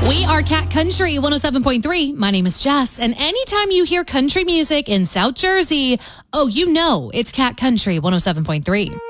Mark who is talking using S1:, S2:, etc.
S1: We are Cat Country 107.3. My name is Jess, and anytime you hear country music in South Jersey, oh, you know it's Cat Country 107.3.